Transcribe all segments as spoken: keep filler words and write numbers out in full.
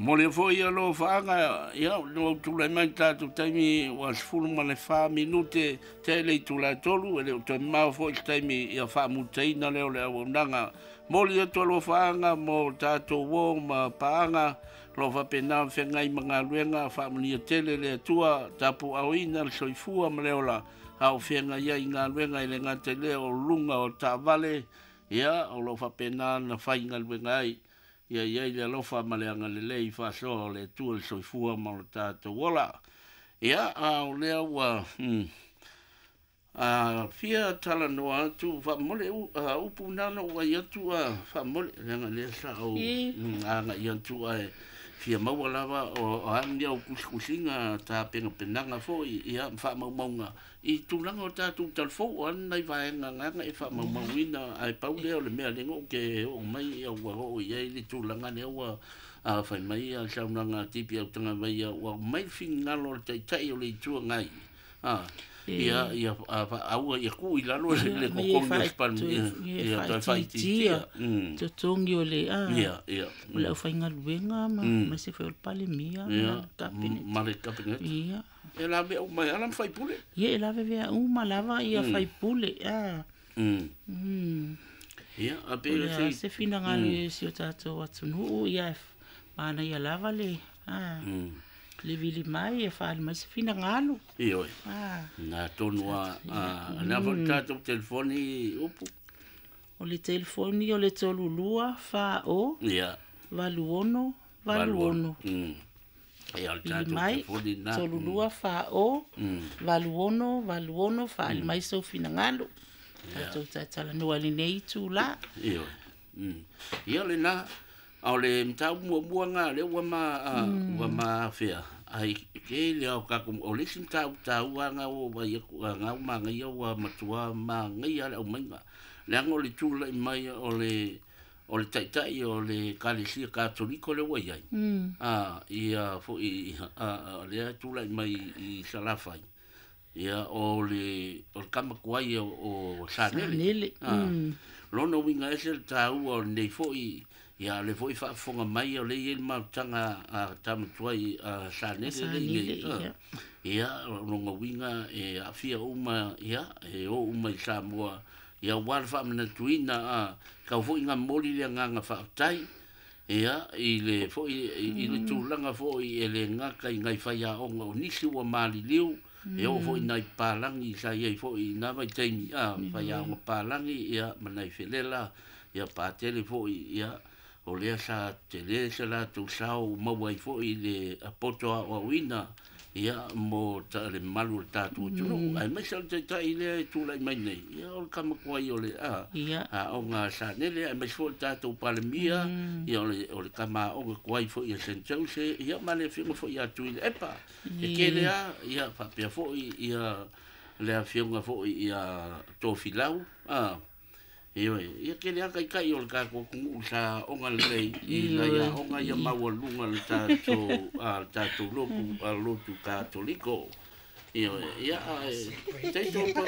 mo le fo ia lo faanga ia no tu le mai tatu taimi was fulu ma le fa minute te le tu la tolu le to ma fo taimi ia fa mu teina le le nanga mo le to lo faanga mo tatu wo ma paanga lo fa pena fe ngai manga luenga fa mu ni tele le tua tapu auina le soifua ma le ola au fe ngai ia inga luenga ile ngate le o lunga o tavale ia o lo fa pena na fa inga luenga ai ia ia le lofa maleanga le lei fa so le tu le soifua ma le tato wala ia a le wa a fia tala no tu fa mole u punana wa ia tu fa mole nga le sa o nga ia tu ai fia ma wala wa o an dia kuskusinga ta penga penanga fo ia fa ma monga i tulanga o tatu talfo an nai vai nga nga e fa ma mawina ai pau le le mea lengo ke o mai o wa o ia i tulanga ne wa a fa mai a sa nga tipi o tanga vai wa mai finga lo te tai o le tu ngai a ia ia au ia ku ila lo le ko ko ni span ia ta fa ti to tongi o le a ia ia le fa nga luenga ma ma se fa pale mia ta ma le kapinet ia e la ve o mai ala fai pule ia e la ve ve uma lava ia fai pule a mm mm ia a pe se se fina nga le si o tato atu no ia mana ia lava le a le vili mai e fa mai se fina ngalo io ah na tonua na volta to telefoni upu o le telefoni o le tolulua fa o ia valuono valuono mm e al tato telefoni na tolulua fa o valuono valuono fa mai so fina ngalo tato tatala no ali nei tu la io mm ia le na au le mtau mua mua nga le wa ma wa ma fea ai ke le au ka kum o le sim tau tau nga o wa ia nga ma nga ia wa matua ma nga ia le o mainga le ngo le tu le mai o le o le tai tai o le kalisia katoliko le wa ia ah ia fo i le tu le mai i salafai ia o le o kama kuai o sanele lono winga ese tau o nei fo i ia le foi fa fonga mai o le il ma tanga a tam tuai a sanele le ia longa winga e a fia uma ia e o uma i Samoa ia war fa mena tuina a ka foi nga moli le nga fa tai ia i le foi i le tulanga foi e le nga kai ngai fa ia o nisi wa mali liu e o foi nai palangi sa ia foi na vai taimi a fa ia o palangi ia manai felela ia pa tele foi ia o le sa tele se la tu sao mo wai fo i le apoto o wina ia mo ta le malu ta tu tu ai mai sa te ta ile tu lai mai nei ia o kama ko i o le a a o nga sa ne le mai fo ta tu palmia ia o le o le kama o ko i fo i sentou se ia ma le fo fo ia tu ile epa e ke le a ia fa pe fo ia le a fio fo ia to filau a Iyo, ia ke lea kai kai o le kako kungu sa onga lei i la ia onga ia maua lunga le tato a tato loku a lotu katoliko. Iyo, ia teito pe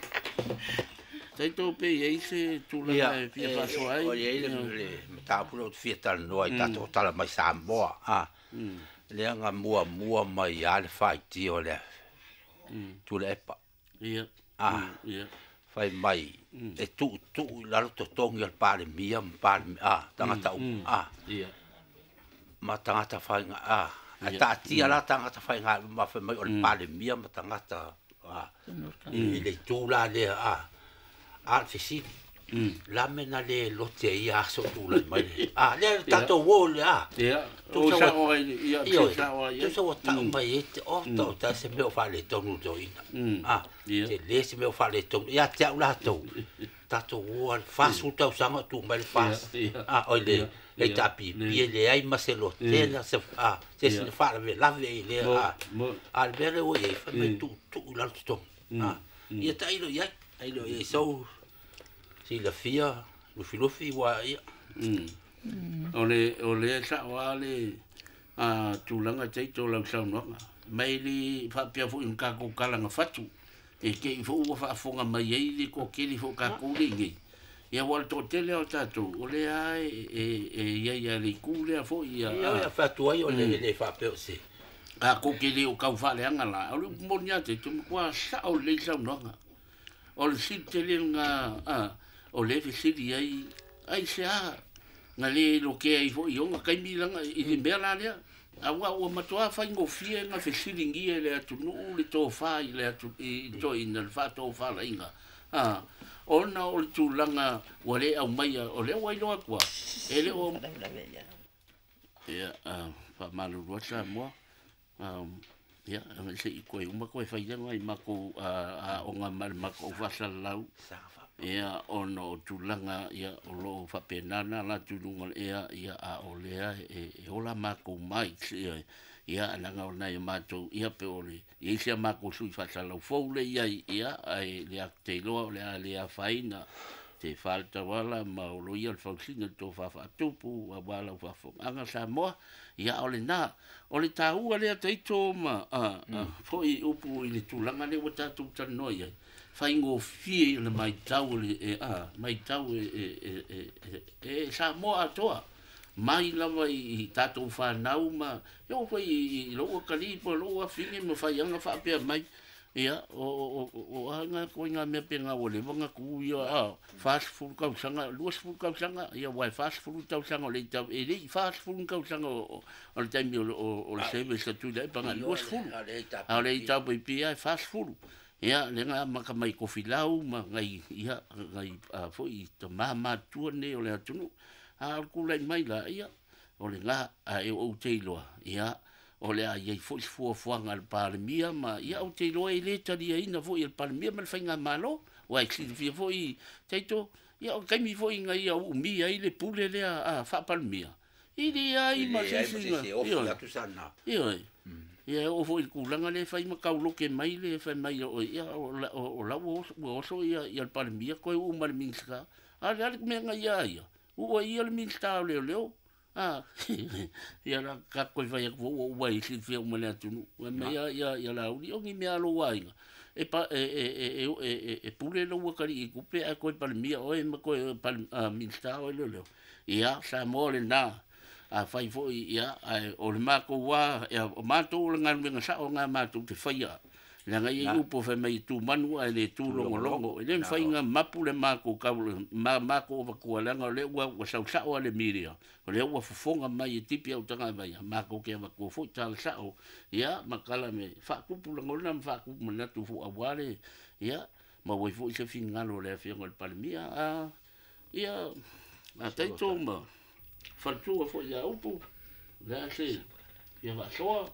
teito pe ia se tula e fia paso ai. O ia le matapulo fia tal no ai tato tala mai Samoa a. Lea nga mua mua mai ale faiti o le. Tula epa. Ia. Ah. Ia. Fai mai e tu tu la to tongi al pale mia pale ah tangata ah ia ma tangata fai nga ah ata tia la tangata fai nga ma fai mai al pale mia ma tangata ah i le tu la le ah al fisi la mena le lote ia so tu la mai ah le tato wo le ah ia tu sa o ia tu sa o ia tu sa o ta mai e o to ta se me o fa le tonu do ina ah te le se me o fa le tonu ia te ula to tato wo fa su ta usanga tu mai fa ah o le le tapi pie le ai ma se lo te la se ah se se fa le la le le ah al vere o e fa me tu tu la to ah ia ta ilo ia ilo e so si la fia lo filofi wa ia ole ole sa wale a tulanga teito la sa no mai li fa pia fu in ka ko kala nga fatu e ke fo wa fa fonga mai e li ko ke li fo ka ko li ngi ia wal to tele o tatu o le ai e e ia ia le kule a fo ia ia ia fa tu ai o le le fa pe se a ko ke le o ka fa le anga la o le monia te tu kwa sa o le sa no o le si tele nga a o le fi si ai ai sa nga le lo ke ai fo yo nga kai milanga i le bela le a wa o matua fa ngo fie nga fi si lingi le atu no le to fa le atu i to in le fa to fa la inga a ona o tu langa o le au mai o le wai loa kwa ele o ya a fa malu rosa mo um ya a se i ko uma ko fa ia mai mako a o nga mal mako fa salau ya ono tu langa ya o lo fa penana la tu lunga ya ya a o le e ola mako mai ia langa ona i matou ia pe ole ia sia mako sui fa salau fo le ia ia ai le te lo le le faina te falta wala ma o lo ia fa singa to fa fa tupu wa wala fa fo anga sa mo ia ole na ole ta u le te to ma a fo i upu i le tulanga le wata tu tan noia fa ingo fie le mai tau le e a mai tau e e e sa mo a toa mai lava i tatou whanau ma yo foi i loa kali po loa finge mo fai anga fa pe mai ia o o anga ko nga me pe nga ole vanga ku ia a fast food ka sanga luas food ka sanga ia wai fast food ta sanga le ta e le fast food ka sanga o le time o o le sebe sa tu dai panga luas food a le ta pe pia fast food ia le nga ma ka mai ko filau ma ngai ia ngai foi to mama tu ne o le tunu a ku le mai la ia o le nga a e o te loa ia o le a ia fo fo fo ngal palmia ma ia o te loa ile tali ina fo il palmia ma fainga malo wa si fi fo i teito ia o kai mi fo inga ia o mi ai le pule le a fa palmia ile ai ma si si ia tu sana ia ia o fo il kulanga le fai ma kau loke mai le fai mai o ia o la o o so ia ia palmia ko o mal minska a le me nga ia ia o ia le minsta le le ah ia la ka ko vai ko o vai si fe o mala tu o me ia ia ia la o ngi me alo wai e pa e e e e e pule lo wa kali ku pe a ko pa mi o e ma ko pa minsta o le le ia sa mo le na a fai fo ia o le ma ko wa o ma to le ngal me sa o nga ma tu te fai la ngai u po fe mai tu manu ale tu longo longo le fai nga mapu le ma ko ka ma ma ko va ko la nga le wa wa sa sa o le miria o le wa fofonga mai tipi au tanga vai ma ko ke va ko fo tal sa o ia makala me fa ku pu longo na fa ku mana tu fu awale ia ma wa fo se fin ngalo le fi ngol palmia a ia a tai to ma fa tu fo ia upu la se ia va so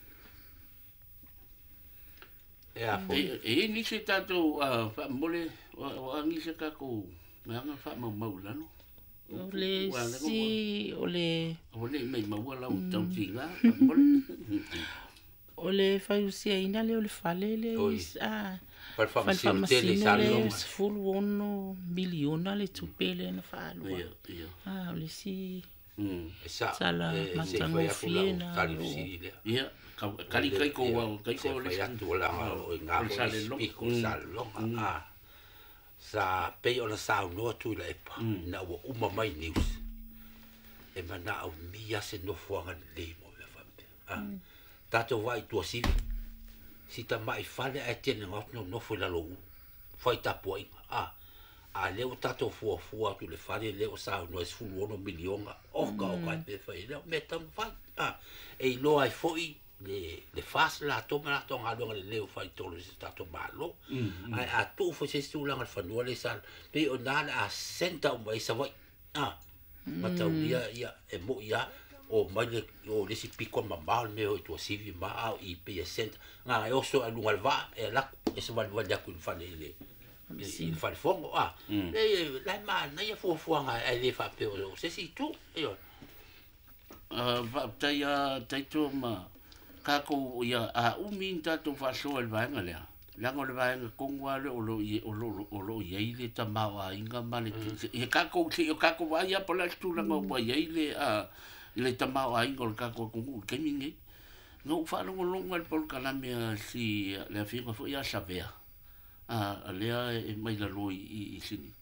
e e ni se tato fa mole o angi se ka ko nga nga fa ma maula no ole si ole ole me ma wala o tau tinga mole ole fa usia ina le ole fale le a per fa si tele salo full uno miliona le tupele na fa lo ah ole si esa sala matango fiena ia kali kai ko wa kai ko le ya tu la o nga ko piko salo ah sa pe ona sa no tu le pa na o uma mai news e mana o mia se no fo nga le mo le fa ah tato vai tu si si ta mai fale a tiene no no fo la lo foi ta poi ah a le o tato fo fo tu le fale le o sa no es fu uno miliona o ka o ka pe fa le metam fa ah e lo ai foi le le fas la toma la tonga lo le leo fai tolo se tato malo ai a tu fo se stu la fa no le sal pe o na a senta o mai sa vai ah mata ia ia e mo ia o mai le o le si pico ma mal me o tu si vi ma i pe senta nga o so a lunga va e la e se va va ya ku fa le le il fa fongo ah e la ma na ia fo fo nga e le fa pe o se si tu e o ah va tai tai to ma ka ko ia a umin tato fa so el vanga le la ngo le vanga kongwa le o lo o lo o lo ye le tamawa inga male e ka ko si o ka ko va ia por la stura ngo va ye le a le tamawa inga ka ko ko ke mingi no fa lo lo ngal por kala me si le fi ko ia savea a le e mai la lo i sini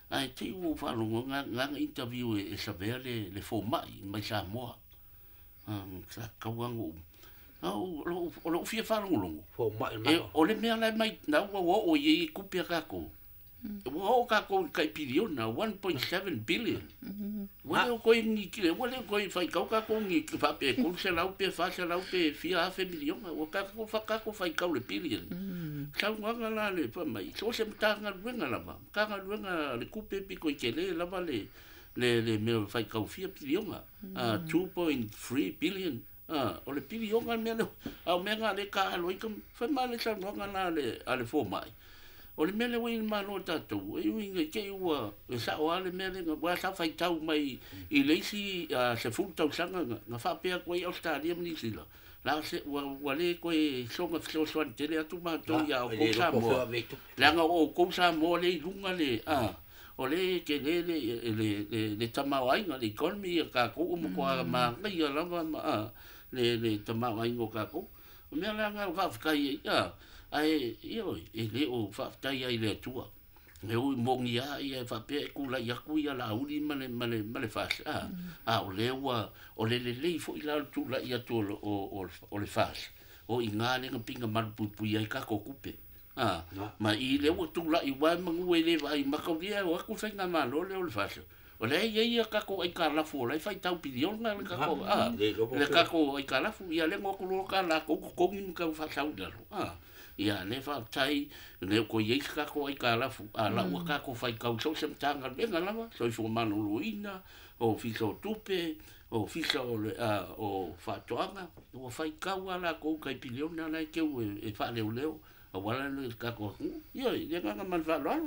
ai te u fa lo nga nga interview e sa vele le fo mai mai sa mo um sa ka wangu au lo lo fia fa lo lo fo mai e o le mea lai mai na o o ye kupia ka ko o ka ko kai piliona one point seven billion wale ko ni ki wale ko fa ka ka ko ni fa pe ko se la pe fa se la pe fia a fe million o ka ko fa ka ko fa ka le billion ka nga la le fa mai so se mta nga wenga la ba ka nga wenga le kupe pi ko ke le la ba le le le me fa ka fia billion a two point three billion ah o le billion nga me a me nga le ka lo i fa ma le sa nga la le ale fo mai o le mele win malo tatu e winga ke ua e sa o ale mele nga wa sa fai tau mai i leisi se fu tau sanga nga fa pe ko i Australia ni sila la se wa wa le ko e songa flo swan tele atu ma to ya o ko sa mo la nga o ko sa mo le lunga le a o le ke le le le le tamawai nga le economy ka ko mo ko ma nga ya la ma le le tamawai ngo ka ko o me la nga va ka ya ai io e le o fa tai ai le tua me o mongi a ia fa pe ku la ya ku ya la uri male male male fa a a o le wa o le le le fo ila tu la ia tu o o o le fa o ingale nga pinga mal pu pu ia ka ko kupe a ma i le o tu la i wa mangu e le vai ma ko dia o ku fa nga malo le o le fa o le ia ia ka ko ai ka la fo la fa tau pilion nga ka ko a le ka ko ai ka la fu ia le ngo ko lo ka la ko ko ni ka fa sa a ia le fa tai le ko ye ka ko ai ka la fu a la wa ka ko fai ka so sem tanga le nga lava so fo manu luina o fiso tupe o fiso a o fa toanga o fai ka wala ko kai pilion na na ke e fa le le o wala le ka ko ia le nga man va lo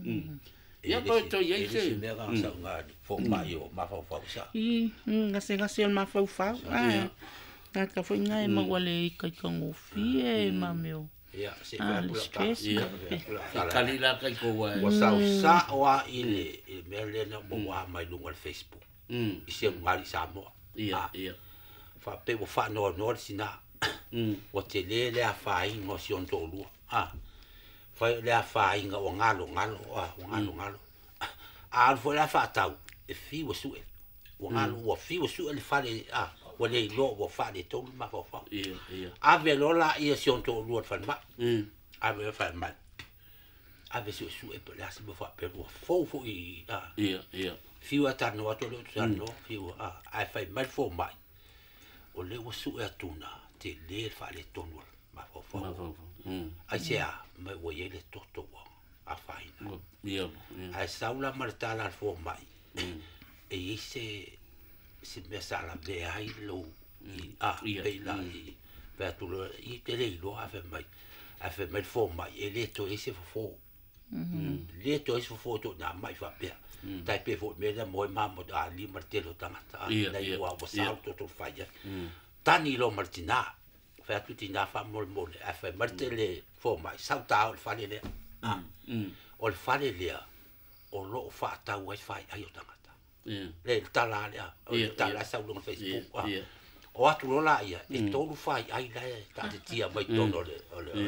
ia ko to ye se me ga sa nga fo mai o ma fa fa sa i nga se ga se ma fa fa ah ka fo nga e ma wale ka ka ngofi e ma meu ya se ah, va ka ya kalila kai ko wa wa sa sa wa ile e mele na mo wa mai lunga Facebook mm i se ngali sa mo ia ia fa pe wo fa no no sina mm wa te le le a fa i no si on to lu ah fa le a fa i nga o ngalo ngalo ah o ngalo ngalo a fo la fa tau e fi wo su e o ngalo wo fi wo su le fa le ah o le lo wo fa le to ma fa fa ia ia a ve lo la i si on to lu fa ma mm a ve fa ma a ve su su e pe la si mo fa pe wo fo fo i ah ia ia fiu ata no to lo tano fiu a a fa mal fo mai o le wo su e tuna te le fa le tonu ma fa fa ma fa mm a se a me wo ye le to to a fa ina ia a saula martala fo mai mm e ise se me sala be ai lo a be la i pe tu lo i te le lo a fa mai a fa mal fo mai e le to ise fo fo le to ise fo fo to na mai fa pe tai pe fo me da mo ma mo da li martelo tangata nei wa wa sa to to fa ya tani lo martina fa tu ti na fa mo mo a fa martele fo mai sa ta o fa le ah o fa le o lo fa ta wa fa ai o tangata le tala le o tala sa lo Facebook o atu lo la ia e to lu fa ai la ta ti tia mai to no le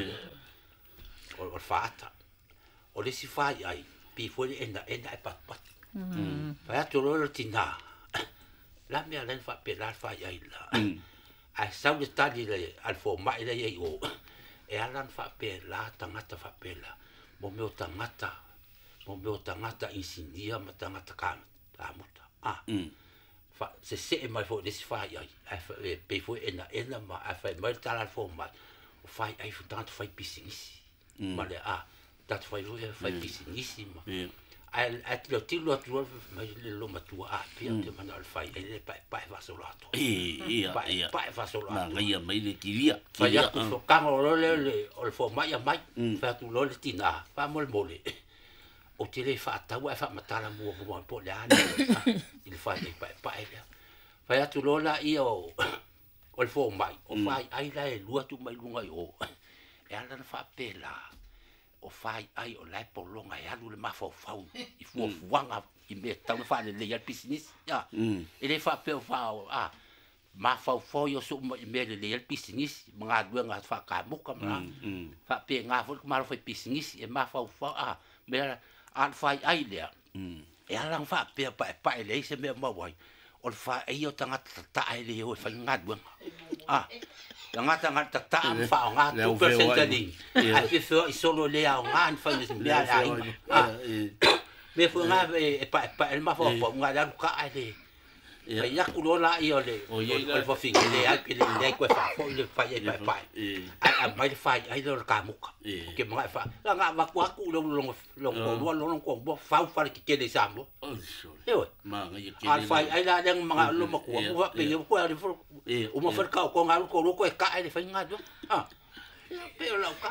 o fa ta o le si fa ai pi fo le enda enda e pat pat fa tu lo tina la me alen fa pe la fa ai la a sa le tali le al fo mai le ai o e alan fa pe la tangata fa pe la mo me o tangata mo me o tangata insinia ma tangata ka ta muta ah fa se se mai fo le si fa ai a pe fo enda enda ma a fa mai tala fo mai o fa ai fo tanto fa pisisi ma le a dat fa io fa pisinissima al at lo tilo at lo ma le lo ma tu a pia te mana al fai e pa pa va solato e ia ia pa va solato ma ngai mai le kilia fa ya tu so kamo lo le o fo mai mai fa tu lo le tina fa mol mole o te le fa ta wa fa matala mo mo po le ana il fa e pa pa e fa ya tu lo la io o fo mai o fai ai la e lu tu mai lunga o e ala fa pela o fai ai o lai polonga e alu le mafau fau i fu fuanga i me tau fa le le business ya e le fa pe fa a mafau fau yo so i me le le business mga dua nga fa ka mo ka ma fa pe nga fo ma fa business e mafau fa a me al fai ai le e ala fa pe pa pa le se me ma wai o fa e yo tanga ta ai le o fa ngat bu ah tanga tanga ta ta fa nga tu percent ni ai fi so solo le a nga fa ni se me ai me fu nga e pa pa el ma fo nga da ka ai le fa ya ku lo la i o le o fa fi le ai pe le le ko fa fo le fa ye pa pa ai mai fa ai lo ka mu ke ma fa la nga va ku ku lo lo lo lo lo ko bo fa fa ki ke le sambo e o ma nga ye ke al fa ai la dang ma lo ma ku wa pe yo ko ari fo o ma fa ka ko nga ko lo ko ka ai fa nga do ah pe lo ka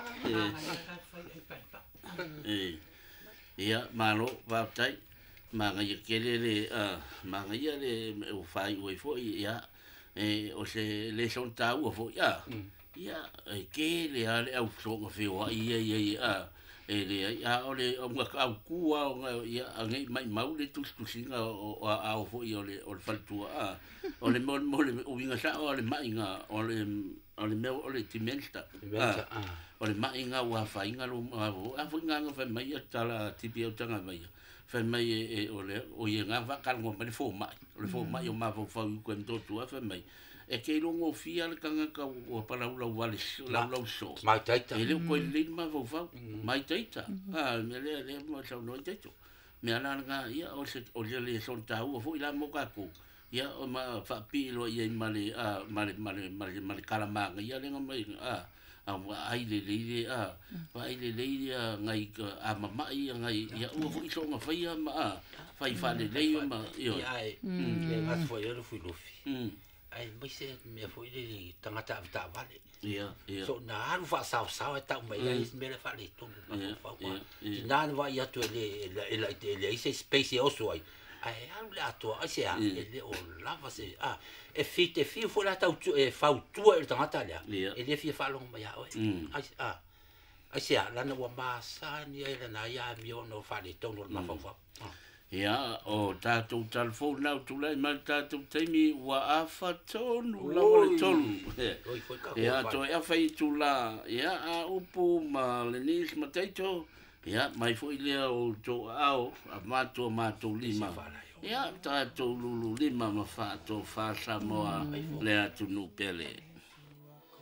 e ia malo va tai ma nga ye ke le a ma nga ye le o fai o fo ia e o se le son ta o fo ia ia ke le ale au so nga fe o ia ia ia e le ia o le o nga au ku o ia ngai mai mau le tu tu singa o a o fo ia le o fal tu a o le mo mo le o vinga sa o le mai nga o le o le me o le timenta o le mai nga wa fa inga lo a fo nga nga fa mai tala tipi o tanga mai fa mai e o le o ia nga va kal ngo mai fo mai o le fo mai o ma fo fa ku en to tu fa mai e ke lo ngo fia le kanga ka o para lo wale la lo so mai taita e le ko le ma fo fa mai taita ah me le le mo so no taito me ala nga ia o se o le son ta o fo ila mo ka ko ia o ma fa pi lo ia male a male male male male kala ma ia le nga mai ah a ai le le a ai le le ngai a mama ia ngai ia o fu so ma fai ma fai fa le le ma io ai le mas foi eu fui lufi ai mai se me foi le tanga ta ta vale ia ia so na nu fa sa sa ta mai ai me le fa le tu fa fa na nu va ia tu le le le ese space oso ai ai au le ato ai se a le o lava se ah e fi te fi fu la tau e fa tu e tanga ta le e le fi fa long mai ai ai ah ai se a la no wa ma sa ni ai na ia mi o no fa le to no ma fa fa ia o tātou telefone nau tu lai mai tātou teimi wa afa tonu la wale tonu ia to e awhai tu la ia a upu ma lenis ma teito ia mai foi lea o to ao a mātou mātou lima ia tātou lulu lima ma whātou whāsa moa lea tunu pele